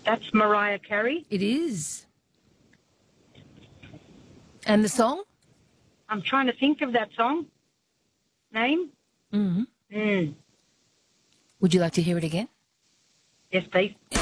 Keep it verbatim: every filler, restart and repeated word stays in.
That's Mariah Carey. It is. And the song? I'm trying to think of that song. Name? Mm-hmm. Mm. Would you like to hear it again? Yes, please.